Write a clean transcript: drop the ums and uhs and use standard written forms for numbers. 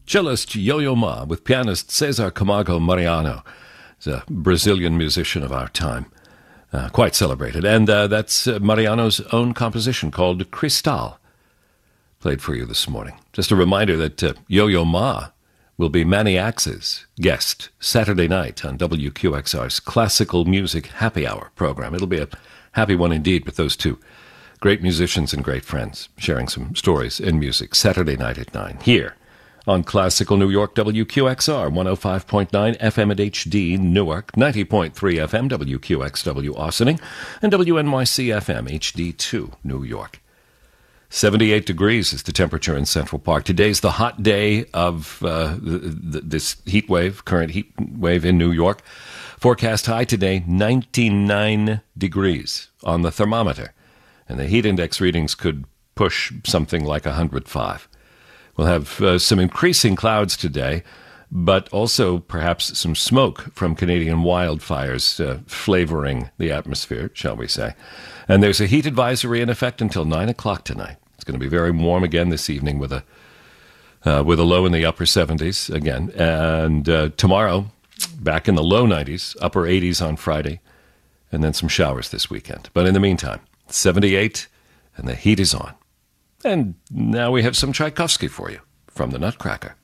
Cellist Yo-Yo Ma with pianist Cesar Camargo Mariano. He's a Brazilian musician of our time, quite celebrated. And that's Mariano's own composition called Cristal, played for you this morning. Just a reminder that Yo-Yo Ma will be Manny Axe's guest Saturday night on WQXR's Classical Music Happy Hour program. It'll be a happy one indeed with those two great musicians and great friends sharing some stories in music Saturday night at 9 here on Classical New York, WQXR, 105.9 FM at HD, Newark, 90.3 FM, WQXW, Austining, and WNYC FM, HD2, New York. 78 degrees is the temperature in Central Park. Today's the hot day of this current heat wave in New York. Forecast high today, 99 degrees on the thermometer. And the heat index readings could push something like 105. We'll have some increasing clouds today, but also perhaps some smoke from Canadian wildfires flavoring the atmosphere, shall we say. And there's a heat advisory in effect until 9 o'clock tonight. It's going to be very warm again this evening with a low in the upper 70s again. And tomorrow, back in the low 90s, upper 80s on Friday, and then some showers this weekend. But in the meantime, 78, and the heat is on. And now we have some Tchaikovsky for you from the Nutcracker.